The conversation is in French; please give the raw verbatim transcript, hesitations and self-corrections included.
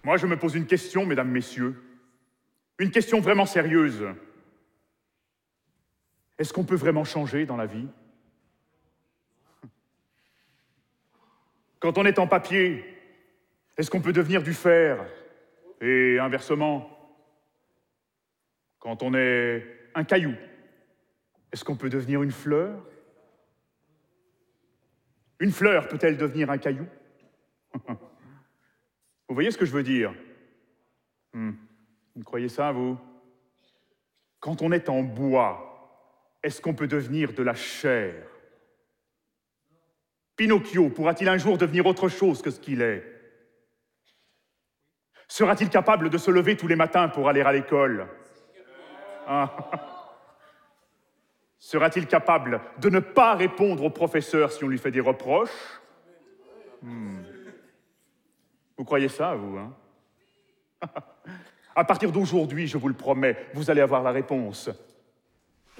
Moi, je me pose une question, mesdames, messieurs. Une question vraiment sérieuse. Est-ce qu'on peut vraiment changer dans la vie? Quand on est en papier, est-ce qu'on peut devenir du fer? Et inversement, quand on est un caillou, est-ce qu'on peut devenir une fleur? Une fleur peut-elle devenir un caillou? Vous voyez ce que je veux dire? hmm. Vous croyez ça, vous? Quand on est en bois, est-ce qu'on peut devenir de la chair? Pinocchio pourra-t-il un jour devenir autre chose que ce qu'il est? Sera-t-il capable de se lever tous les matins pour aller à l'école? Ah. Sera-t-il capable de ne pas répondre au professeur si on lui fait des reproches? hmm. Vous croyez ça, vous, hein? À partir d'aujourd'hui, je vous le promets, vous allez avoir la réponse.